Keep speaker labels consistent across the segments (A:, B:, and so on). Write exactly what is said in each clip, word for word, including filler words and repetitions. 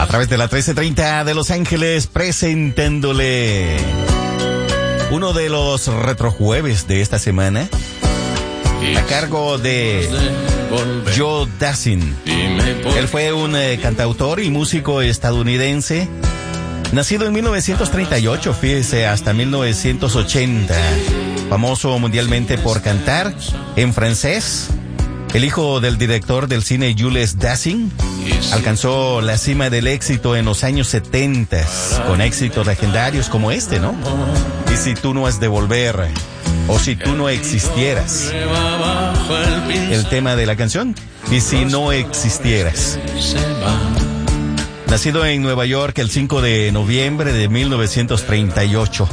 A: A través de la trece treinta de Los Ángeles, presentándole uno de los retrojueves de esta semana, a cargo de Joe Dassin. Él fue un eh, cantautor y músico estadounidense, nacido en mil novecientos treinta y ocho, fíjese, hasta mil novecientos ochenta. Famoso mundialmente por cantar en francés. El hijo del director del cine Jules Dassin alcanzó la cima del éxito en los años setenta, con éxitos legendarios como este, ¿no? Y si tú no has de volver, o si tú no existieras. El tema de la canción, y si no existieras. Nacido en Nueva York el cinco de noviembre de mil novecientos treinta y ocho.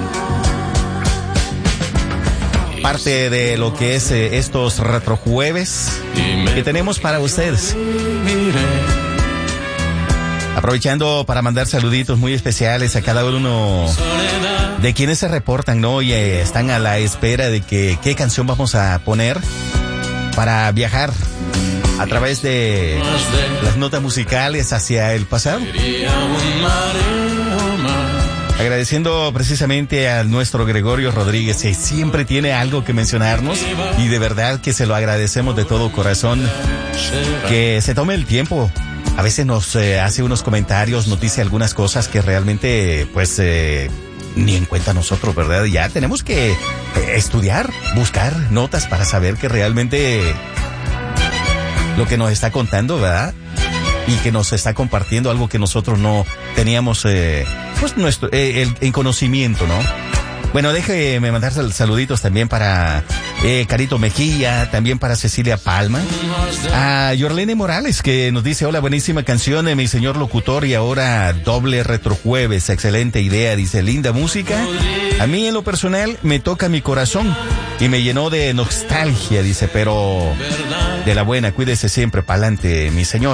A: Parte de lo que es eh, estos retrojueves que tenemos para ustedes. Aprovechando para mandar saluditos muy especiales a cada uno de quienes se reportan, ¿no? Y eh, están a la espera de que qué canción vamos a poner para viajar a través de las notas musicales hacia el pasado. Agradeciendo precisamente a nuestro Gregorio Rodríguez, que siempre tiene algo que mencionarnos y de verdad que se lo agradecemos de todo corazón, que se tome el tiempo. A veces nos eh, hace unos comentarios, nos dice algunas cosas que realmente pues eh, ni en cuenta nosotros, ¿verdad? Ya tenemos que eh, estudiar, buscar notas para saber que realmente lo que nos está contando, ¿verdad? Y que nos está compartiendo algo que nosotros no teníamos, eh, pues, nuestro, eh, el, el conocimiento, ¿no? Bueno, déjeme mandar saluditos también para eh, Carito Mejía, también para Cecilia Palma, a Yorlene Morales, que nos dice: hola, buenísima canción, eh, mi señor locutor, y ahora doble retrojueves, excelente idea, dice, linda música. A mí en lo personal me toca mi corazón y me llenó de nostalgia, dice, pero de la buena, cuídese siempre, pa'lante, mi señor.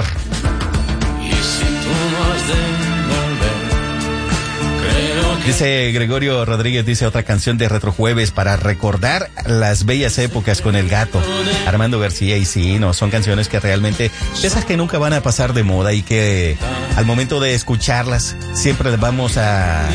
A: Dice Gregorio Rodríguez, dice otra canción de retrojueves para recordar las bellas épocas con el gato. Armando García, y sí, no, son canciones que realmente, esas que nunca van a pasar de moda y que al momento de escucharlas siempre les vamos a...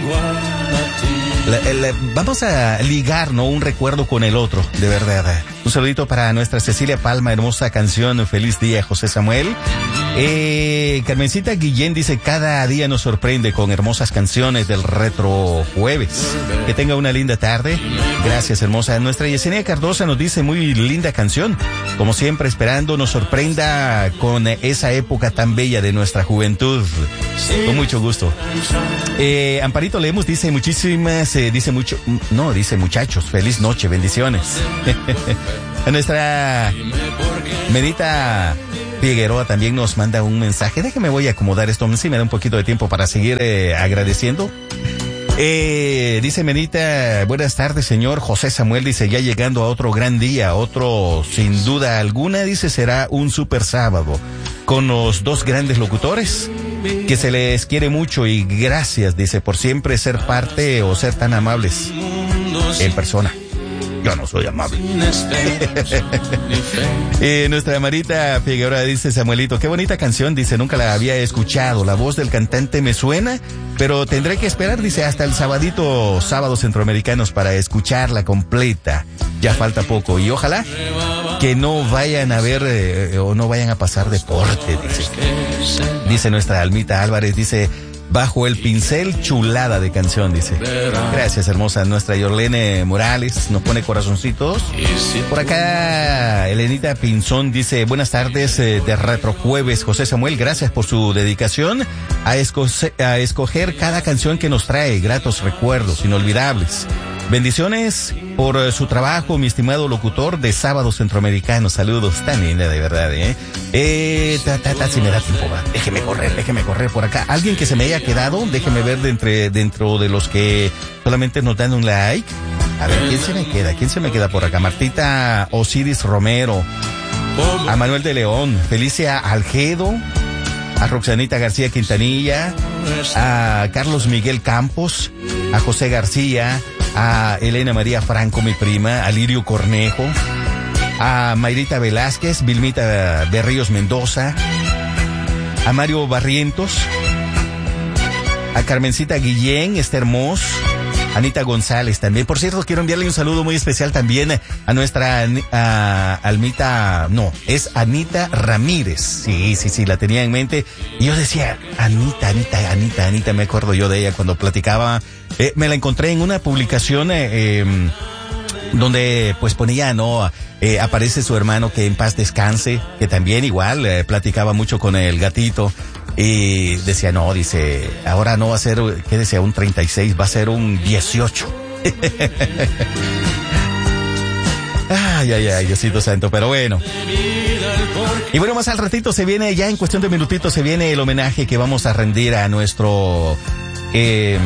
A: La, la, vamos a ligar, ¿no? Un recuerdo con el otro, de verdad. Un saludito para nuestra Cecilia Palma, hermosa canción, feliz día, José Samuel. Eh, Carmencita Guillén dice, cada día nos sorprende con hermosas canciones del retro jueves. Que tenga una linda tarde. Gracias, hermosa. Nuestra Yesenia Cardosa nos dice, muy linda canción. Como siempre, esperando nos sorprenda con esa época tan bella de nuestra juventud. Con mucho gusto. Eh, Amparito Lemos dice, muchísimas, eh, dice mucho, no, dice muchachos, feliz noche, bendiciones. A nuestra Medita Figueroa también nos manda un mensaje. Déjeme, voy a acomodar esto, sí me da un poquito de tiempo para seguir eh, agradeciendo. Eh, dice Medita, buenas tardes, señor José Samuel, dice, ya llegando a otro gran día, otro sin duda alguna, dice, será un super sábado, con los dos grandes locutores, que se les quiere mucho y gracias, dice, por siempre ser parte o ser tan amables en persona. Yo no soy amable. eh, nuestra Marita Figueroa dice, Samuelito, qué bonita canción, dice, nunca la había escuchado, la voz del cantante me suena, pero tendré que esperar, dice, hasta el sabadito, sábados centroamericanos para escucharla completa. Ya falta poco y ojalá que no vayan a ver eh, o no vayan a pasar deporte, dice. Dice nuestra Almita Álvarez, dice, bajo el pincel, chulada de canción, dice. Gracias, hermosa. Nuestra Yorlene Morales nos pone corazoncitos. Por acá, Elenita Pinzón dice, buenas tardes eh, de retrojueves, José Samuel, gracias por su dedicación a, esco- a escoger cada canción que nos trae gratos recuerdos inolvidables. Bendiciones por uh, su trabajo, mi estimado locutor de Sábados Centroamericanos. Saludos, tan linda, de verdad, ¿eh? Eh, ta, ta, ta, si me da tiempo, va. Déjeme correr, déjeme correr por acá. Alguien que se me haya quedado, déjeme ver de entre, dentro de los que solamente nos dan un like. A ver, ¿quién se me queda? ¿Quién se me queda por acá? Martita Osiris Romero, a Manuel de León, Felicia Aljedo, a Roxanita García Quintanilla, a Carlos Miguel Campos, a José García, a Elena María Franco, mi prima, a Lirio Cornejo, a Mayrita Velázquez, Vilmita Berríos Mendoza, a Mario Barrientos, a Carmencita Guillén, Esther Moss, Anita González también. Por cierto, quiero enviarle un saludo muy especial también a nuestra a Almita, no, es Anita Ramírez. Sí, sí, sí, la tenía en mente. Y yo decía, Anita, Anita, Anita, Anita, me acuerdo yo de ella cuando platicaba. Eh, me la encontré en una publicación eh, eh, donde pues ponía, no, eh, aparece su hermano que en paz descanse, que también igual eh, platicaba mucho con el gatito. Y decía, no, dice, ahora no va a ser, ¿qué decía? Un treinta y seis, va a ser un dieciocho. Ay, ay, ay, Diosito Santo, pero bueno. Y bueno, más al ratito se viene, ya en cuestión de minutitos, se viene el homenaje que vamos a rendir a nuestro... Eh,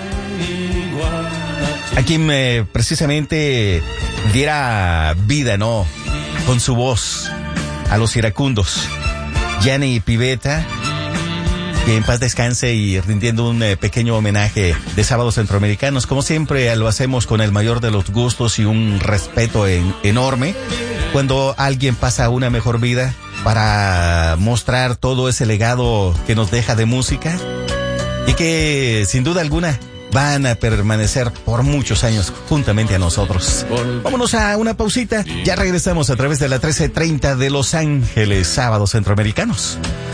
A: a quien eh, precisamente diera vida, ¿no? Con su voz a los iracundos. Gianni Pivetta, que en paz descanse, y rindiendo un eh, pequeño homenaje de Sábados Centroamericanos. Como siempre, eh, lo hacemos con el mayor de los gustos y un respeto en, enorme. Cuando alguien pasa una mejor vida para mostrar todo ese legado que nos deja de música y que, sin duda alguna, van a permanecer por muchos años juntamente a nosotros. Vámonos a una pausita. Ya regresamos a través de la trece treinta de Los Ángeles, Sábados Centroamericanos.